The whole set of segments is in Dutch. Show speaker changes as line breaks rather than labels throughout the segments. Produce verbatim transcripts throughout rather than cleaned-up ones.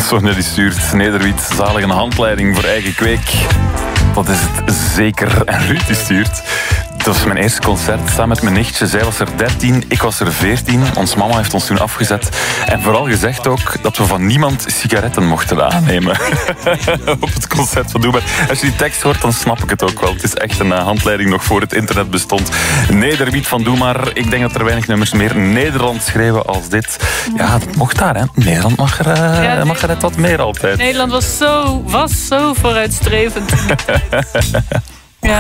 Sonja die stuurt Nederwiet zalig een handleiding voor eigen kweek. Dat is het zeker. En Ruud die stuurt... Dat was mijn eerste concert samen met mijn nichtje. Zij was er dertien, ik was er veertien. Ons mama heeft ons toen afgezet. En vooral gezegd ook dat we van niemand sigaretten mochten aannemen. Op het concert van Doe Maar. Als je die tekst hoort, dan snap ik het ook wel. Het is echt een handleiding nog voor het internet bestond. Nederwiet van Doe Maar. Ik denk dat er weinig nummers meer Nederland schreven als dit. Ja, dat mocht daar, hè. Nederland mag er, uh, ja, mag er net wat meer altijd.
Nederland was zo, was zo vooruitstrevend. Ja.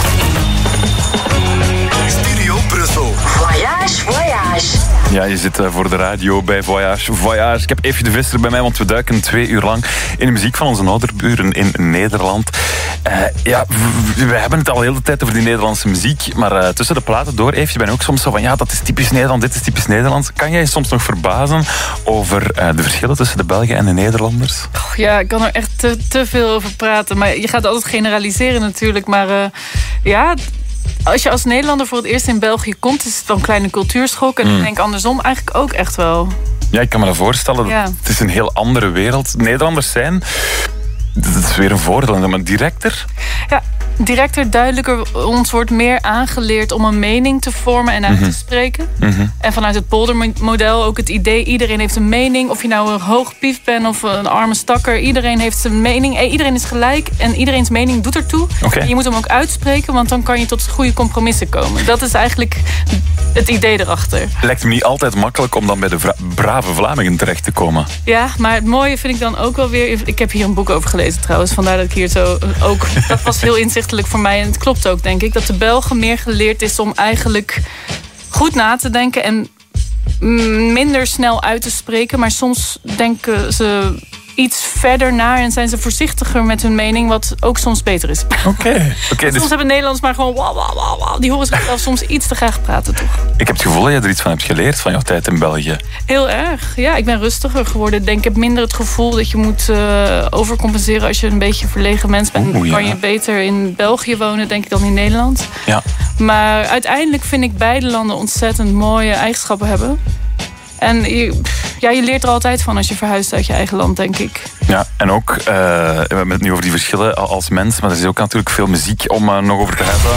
Studio Brussel.
Voyage, voyage.
Ja, je zit voor de radio bij Voyage, Voyage. Ik heb Eefje de Visser bij mij, want we duiken twee uur lang in de muziek van onze ouderburen in Nederland. Uh, ja, we, we hebben het al heel de tijd over die Nederlandse muziek, maar uh, tussen de platen door, Eefje, ben ik ook soms zo van, ja, dat is typisch Nederland, dit is typisch Nederland. Kan jij je soms nog verbazen over uh, de verschillen tussen de Belgen en de Nederlanders?
Oh, ja, ik kan er echt te, te veel over praten, maar je gaat altijd generaliseren natuurlijk, maar uh, ja... Als je als Nederlander voor het eerst in België komt, is het wel een kleine cultuurschok. En mm. ik denk andersom eigenlijk ook echt wel.
Ja, ik kan me dat voorstellen. Dat ja. Het is een heel andere wereld. Nederlanders zijn, dat is weer een voordeel, maar directer.
Ja, directer, duidelijker. Ons wordt meer aangeleerd om een mening te vormen en uit mm-hmm. te spreken. Mm-hmm. En vanuit het poldermodel ook het idee, iedereen heeft een mening. Of je nou een hoog pief bent of een arme stakker. Iedereen heeft zijn mening. Iedereen is gelijk en iedereen's mening doet ertoe. Okay. En je moet hem ook uitspreken, want dan kan je tot goede compromissen komen. Dat is eigenlijk het idee erachter.
Lijkt me niet altijd makkelijk om dan bij de vra- brave Vlamingen terecht te komen.
Ja, maar het mooie vind ik dan ook wel weer... Ik heb hier een boek over gelezen trouwens, vandaar dat ik hier zo ook... Dat was heel inzichtelijk voor mij en het klopt ook, denk ik. Dat de Belgen meer geleerd is om eigenlijk goed na te denken en minder snel uit te spreken. Maar soms denken ze iets verder naar en zijn ze voorzichtiger met hun mening, wat ook soms beter is.
Oké. Okay. Okay,
soms
dus...
hebben Nederlands maar gewoon wauw, wauw, wauw, wauw. Die horen zichzelf soms iets te graag praten, toch?
Ik heb het gevoel dat je er iets van hebt geleerd van jouw tijd in België.
Heel erg. Ja, ik ben rustiger geworden. Ik denk, ik heb minder het gevoel dat je moet uh, overcompenseren als je een beetje verlegen mens bent. Dan kan je beter in België wonen, denk ik, dan in Nederland.
Ja.
Maar uiteindelijk vind ik beide landen ontzettend mooie eigenschappen hebben. En je, ja, je leert er altijd van als je verhuist uit je eigen land, denk ik.
Ja, en ook, uh, we hebben het nu over die verschillen als mens, maar er is ook natuurlijk veel muziek om uh, nog over te hebben.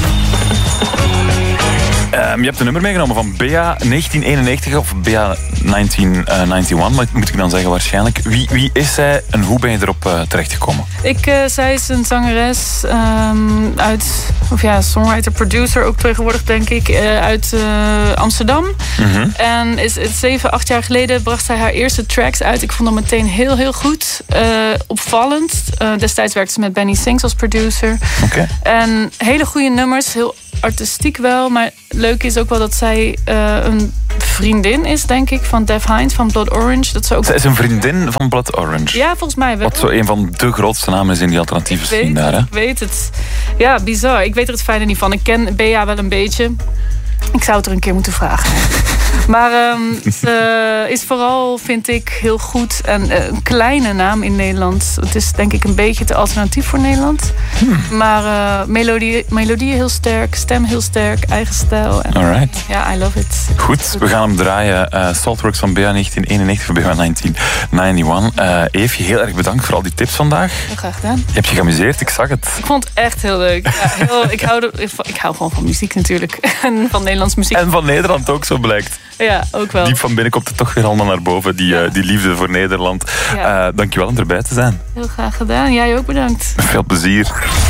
Um, je hebt een nummer meegenomen van Bea negentien eenennegentig of Bea negentien eenennegentig, moet ik dan zeggen waarschijnlijk. Wie, wie is zij en hoe ben je erop uh, terechtgekomen?
Ik, uh, zij is een zangeres um, uit, of ja, songwriter-producer ook tegenwoordig denk ik, uh, uit uh, Amsterdam. Mm-hmm. En is, is zeven, acht jaar geleden bracht zij haar eerste tracks uit. Ik vond dat meteen heel, heel goed. Uh, opvallend. Uh, destijds werkte ze met Benny Sings als producer.
Okay.
En hele goede nummers, heel artistiek wel, maar leuk is ook wel dat zij uh, een vriendin is, denk ik, van Def Hines van Blood Orange. Dat ze ook...
Zij is een vriendin van Blood Orange.
Ja, volgens mij wel.
Wat zo een van de grootste namen is in die alternatieve scene daar, hè?
Ik weet het. Ja, bizar. Ik weet er het fijne niet van. Ik ken Bea wel een beetje. Ik zou het er een keer moeten vragen. Maar um, ze is vooral, vind ik, heel goed. En uh, een kleine naam in Nederland. Het is denk ik een beetje te alternatief voor Nederland. Hmm. Maar uh, melodie, melodie heel sterk, stem heel sterk, eigen stijl. En,
alright.
Ja, I love it.
Goed, we gaan hem draaien. Uh, Saltworks van Bea negentien eenennegentig of Bea negentien eenennegentig. Uh, Eefje, heel erg bedankt voor al die tips vandaag.
Heel graag gedaan.
Je hebt je geamuseerd, ik zag het.
Ik vond het echt heel leuk. Ja, heel, ik, hou de, ik hou gewoon van muziek natuurlijk. En van Nederlands muziek.
En van Nederland ook, zo blijkt.
Ja, ook wel.
Diep van binnen komt het toch weer allemaal naar boven, die, ja. uh, die liefde voor Nederland. Ja. Uh, dankjewel om erbij te zijn.
Heel graag gedaan. Jij ook bedankt.
Veel plezier.